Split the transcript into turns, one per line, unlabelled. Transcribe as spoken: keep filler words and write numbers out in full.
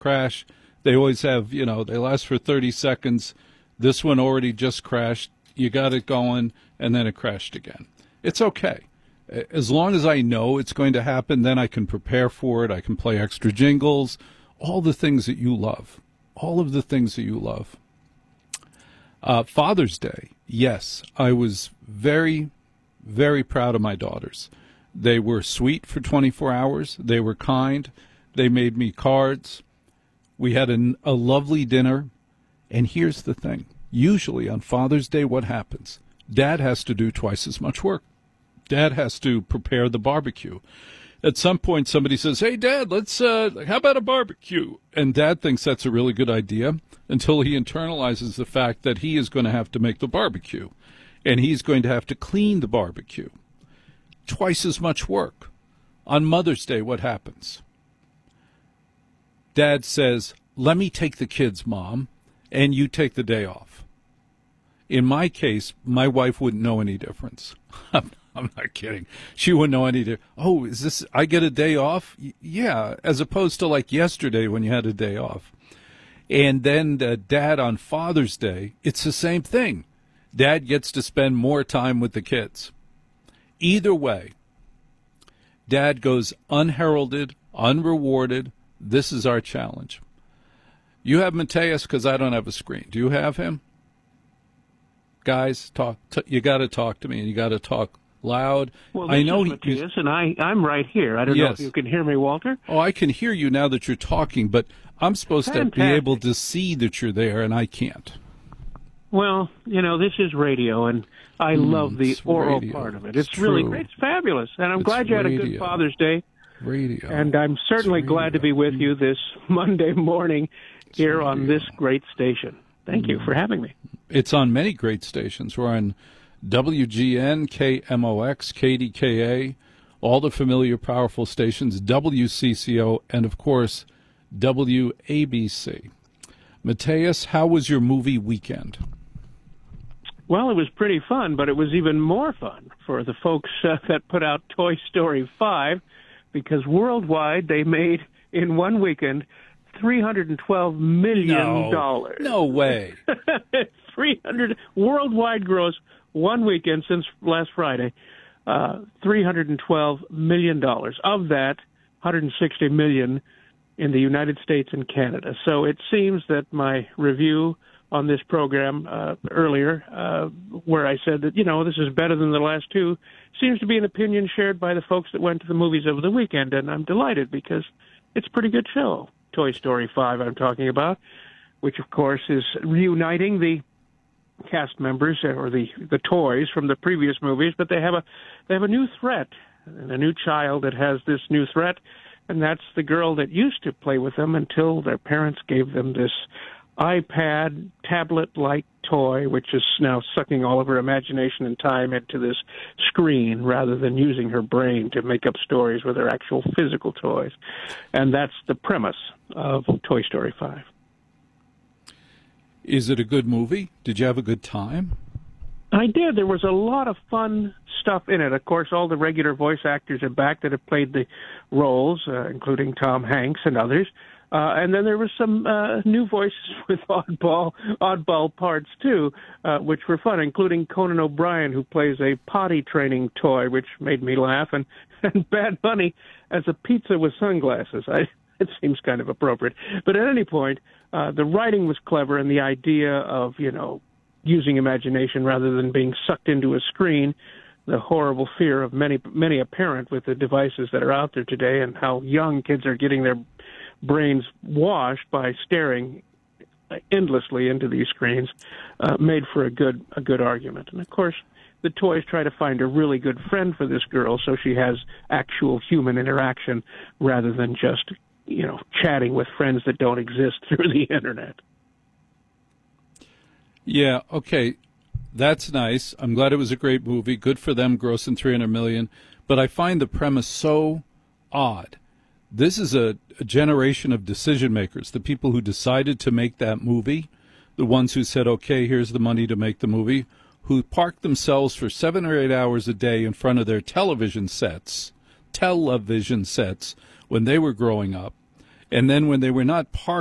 crash. They always have, you know, they last for thirty seconds. This one already just crashed. You got it going, and then it crashed again. It's okay. As long as I know it's going to happen, then I can prepare for it. I can play extra jingles, all the things that you love, all of the things that you love. Uh, Father's Day, yes, I was very, very proud of my daughters. They were sweet for twenty-four hours. They were kind. They made me cards. We had a, a lovely dinner. And here's the thing. Usually on Father's Day, what happens? Dad has to do twice as much work. Dad has to prepare the barbecue. At some point, somebody says, hey, Dad, let's, uh, how about a barbecue? And Dad thinks that's a really good idea until he internalizes the fact that he is going to have to make the barbecue. And he's going to have to clean the barbecue. Twice as much work. On Mother's Day, what happens? Dad says, let me take the kids, Mom, and you take the day off. In my case, my wife wouldn't know any difference. I'm not kidding. She wouldn't know any difference. Oh, is this, I get a day off? Y- yeah, as opposed to like yesterday when you had a day off. And then uh, Dad on Father's Day, it's the same thing. Dad gets to spend more time with the kids. Either way, Dad goes unheralded, unrewarded. This is our challenge. You have Mateus because I don't have a screen. Do you have him? Guys, talk. T- you got to talk to me, and you got to talk loud.
Well, this
I know
is Mateus, and I, I'm right here. I don't
yes.
know if you can hear me, Walter.
Oh, I can hear you now that you're talking, but I'm supposed
Fantastic.
to be able to see that you're there, and I can't.
Well, you know, this is radio, and I
Mm,
love the
it's
oral
radio.
part of it.
It's
It's, really
true.
great. It's fabulous. And I'm
It's
glad you had a good
radio.
Father's Day.
Radio.
And I'm certainly
It's
glad to
radio.
be with you this Monday morning here
radio.
on this great station. Thank you for having me.
It's on many great stations. We're on W G N, K M O X, K D K A, all the familiar, powerful stations, W C C O, and, of course, W A B C. Mateus, how was your movie weekend?
Well, it was pretty fun, but it was even more fun for the folks uh, that put out Toy Story five, because worldwide they made, in one weekend, three hundred twelve million dollars.
No, no way.
three hundred worldwide gross, one weekend since last Friday, uh, three hundred twelve million dollars. Of that, one hundred sixty million dollars in the United States and Canada. So it seems that my review on this program uh, earlier, uh, where I said that, you know, this is better than the last two, seems to be an opinion shared by the folks that went to the movies over the weekend, and I'm delighted because it's a pretty good show. Toy Story five I'm talking about, which, of course, is reuniting the cast members or the, the toys from the previous movies, but they have a they have a new threat, and a new child that has this new threat, and that's the girl that used to play with them until their parents gave them this iPad, tablet-like toy, which is now sucking all of her imagination and time into this screen rather than using her brain to make up stories with her actual physical toys. And that's the premise of Toy Story five.
Is it a good movie? Did you have a good time?
I did. There was a lot of fun stuff in it. Of course, all the regular voice actors are back that have played the roles, uh, including Tom Hanks and others. Uh, and then there was some uh, new voices with oddball oddball parts, too, uh, which were fun, including Conan O'Brien, who plays a potty training toy, which made me laugh, and, and Bad Bunny as a pizza with sunglasses. I, it seems kind of appropriate. But at any point, uh, the writing was clever, and the idea of, you know, using imagination rather than being sucked into a screen, the horrible fear of many, many a parent with the devices that are out there today and how young kids are getting their brains washed by staring endlessly into these screens, uh, made for a good a good argument. And of course, the toys try to find a really good friend for this girl, so she has actual human interaction rather than just, you know, chatting with friends that don't exist through the internet.
Yeah, okay, that's nice. I'm glad it was a great movie. Good for them, grossing three hundred million dollars. But I find the premise so odd. This is a, a generation of decision makers, the people who decided to make that movie, the ones who said, okay, here's the money to make the movie, who parked themselves for seven or eight hours a day in front of their television sets, television sets, when they were growing up, And then when they were not parked